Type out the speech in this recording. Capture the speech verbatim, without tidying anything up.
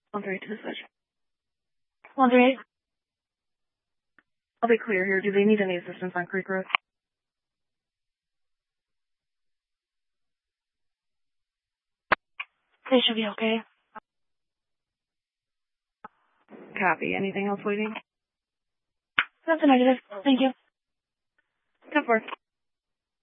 one three eight to the switch. one three eight. I'll be clear here. Do they need any assistance on Creek Road? They should be okay. Copy. Anything else waiting? That's a negative. Thank you. ten four.